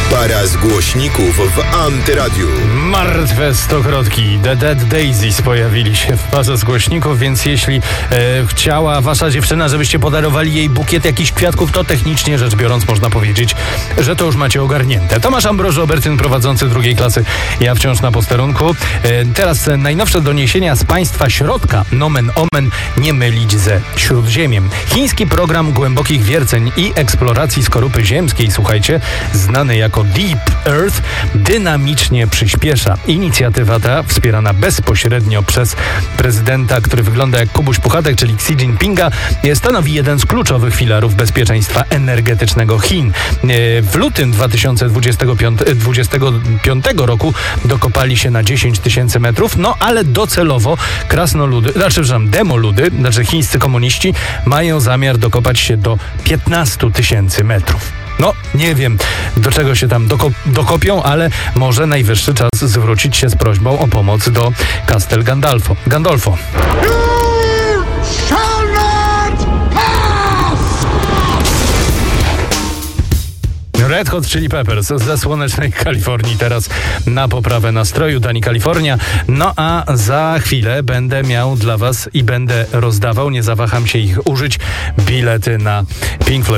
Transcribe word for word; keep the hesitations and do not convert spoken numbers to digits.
Para z głośników w Antyradiu. Martwe stokrotki, The Dead Daisies pojawili się w parze z głośników, więc jeśli e, chciała wasza dziewczyna, żebyście podarowali jej bukiet jakichś kwiatków, to technicznie rzecz biorąc można powiedzieć, że to już macie ogarnięte. Tomasz Ambroży Obertyn, prowadzący drugiej klasy, ja wciąż na posterunku. E, teraz e, najnowsze doniesienia z państwa środka, nomen omen, nie mylić ze Śródziemiem. Chiński program głębokich wierceń i eksploracji skorupy ziemskiej, słuchajcie, znany jako Deep Earth, dynamicznie przyspiesza. Inicjatywa ta, wspierana bezpośrednio przez prezydenta, który wygląda jak Kubuś Puchatek, czyli Xi Jinpinga, stanowi jeden z kluczowych filarów bezpieczeństwa energetycznego Chin. W lutym dwa tysiące dwudziestego piątego roku dokopali się na dziesięć tysięcy metrów, no ale docelowo krasnoludy, znaczy, przepraszam, demoludy, znaczy chińscy komuniści, mają zamiar dokopać się do piętnaście tysięcy metrów. No, nie wiem, do czego się tam doko- dokopią, ale może najwyższy czas zwrócić się z prośbą o pomoc do Castel Gandolfo. Gandolfo. Red Hot Chili Peppers ze słonecznej Kalifornii teraz na poprawę nastroju. Dani Kalifornia. No a za chwilę będę miał dla was i będę rozdawał, nie zawaham się ich użyć, bilety na Pink Floyd.